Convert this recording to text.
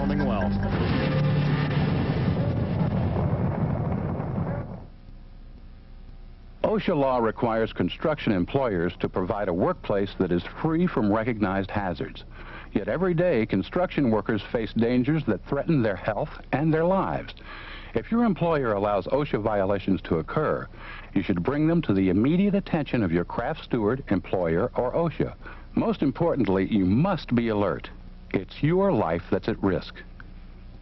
performing well. OSHA law requires construction employers to provide a workplace that is free from recognized hazards. Yet every day, construction workers face dangers that threaten their health and their lives. If your employer allows OSHA violations to occur, you should bring them to the immediate attention of your craft steward, employer, or OSHA. Most importantly, you must be alert. It's your life that's at risk.